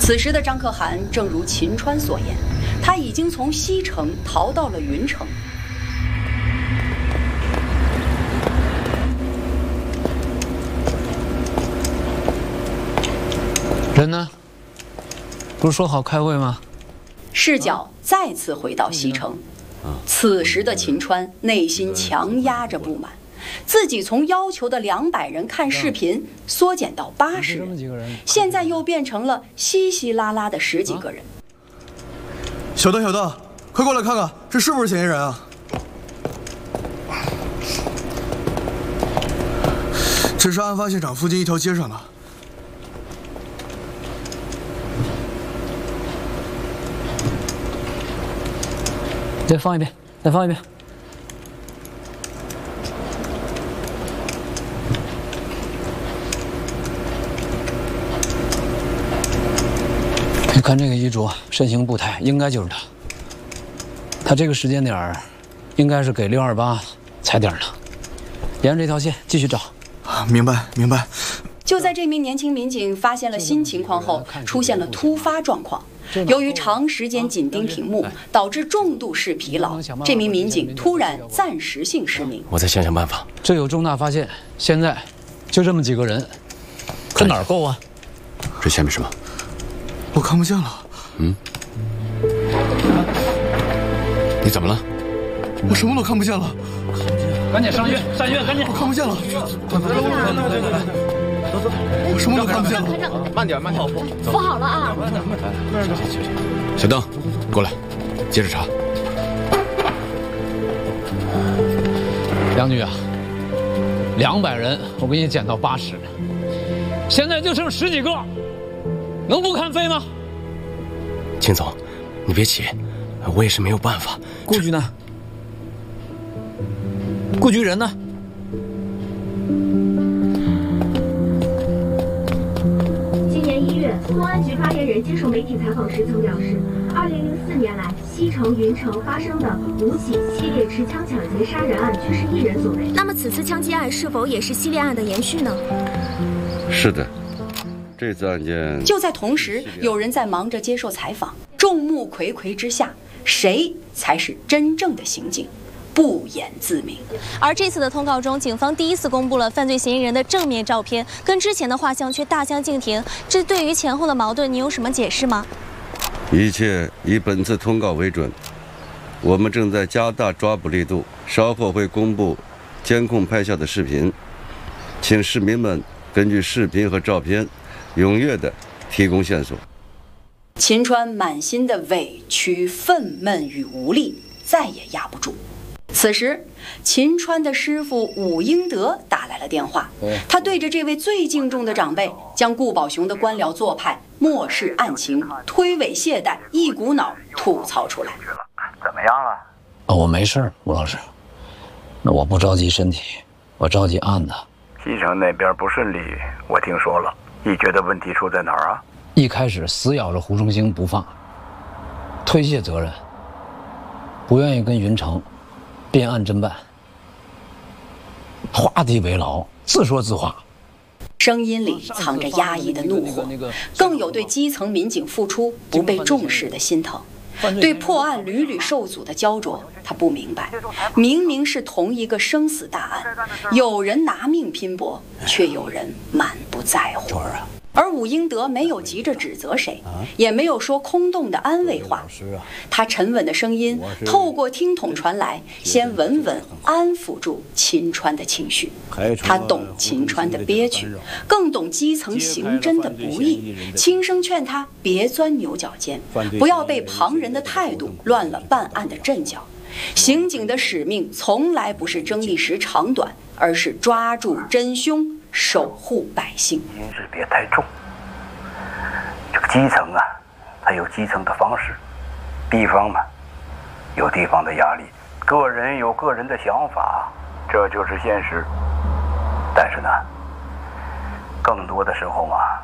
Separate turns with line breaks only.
此时的张可汗正如秦川所言，他已经从西城逃到了云城。
人呢？不是说好开会吗？
视角再次回到西城，此时的秦川内心强压着不满，自己从要求的200人看视频缩减到80人，现在又变成了稀稀拉拉的10几个人。
小的，快过来看看，这是不是嫌疑人啊？这是案发现场附近一条街上的。
再放一遍。你看这个遗嘱，身形步态应该就是他。他这个时间点应该是给628踩点的。沿着这条线继续找。
明白。
就在这名年轻民警发现了新情况后，出现了突发状况。由于长时间紧盯屏幕，导致重度视疲劳，这名民警突然暂时性失明。
我再想想办法。
这有重大发现，现在就这么几个人，这哪儿够啊？
这下面什么？
我看不见了。
你怎么了？
我什么都看不见了。
赶紧上医院，赶紧！
我看不见了。我什么都看不见了。
慢点。
不好了啊！
小邓，过来，接着查。
梁局啊，200人我给你减到80，现在就剩10几个，能不看飞吗？
秦总，你别急，我也是没有办法。
顾局呢？顾局人呢？
今年1月，公安局发言人接受媒体采访时曾表示，2004年来，西城、云城发生的5起系列持枪抢劫杀人案均是1人所为。那么，此次枪击案是否也是系列案的延续呢？
是的，这次案件
就在同时，有人在忙着接受采访。众目睽睽之下，谁才是真正的刑警？不言自明。
而这次的通告中，警方第一次公布了犯罪嫌疑人的正面照片，跟之前的画像却大相径庭。这对于前后的矛盾，你有什么解释吗？
一切以本次通告为准，我们正在加大抓捕力度，稍后会公布监控拍下的视频，请市民们根据视频和照片，踊跃地提供线索。
秦川满心的委屈、愤懑与无力，再也压不住。此时，秦川的师傅武英德打来了电话，他对着这位最敬重的长辈，将顾宝雄的官僚做派、漠视案情、推诿懈怠一股脑吐槽出来。
怎么样了？
我没事，吴老师。那我不着急身体，我着急案子。
西城那边不顺利，我听说了。你觉得问题出在哪儿啊？
一开始死咬着胡成兴不放，推卸责任，不愿意跟云城变案侦办，画地为牢，自说自话，
声音里藏着压抑的怒火，更有对基层民警付出不被重视的心疼，对破案屡屡受阻的焦灼。他不明白，明明是同一个生死大案，有人拿命拼搏，却有人满不在乎。而武英德没有急着指责谁，也没有说空洞的安慰话。他沉稳的声音透过听筒传来，先稳稳安抚住秦川的情绪。他懂秦川的憋屈，更懂基层刑侦的不易，轻声劝他别钻牛角尖，不要被旁人的态度乱了办案的阵脚。刑警的使命从来不是争历史长短，而是抓住真凶，守护百姓。
心事别太重。这个基层啊，它有基层的方式；地方嘛，有地方的压力；个人有个人的想法，这就是现实。但是呢，更多的时候嘛，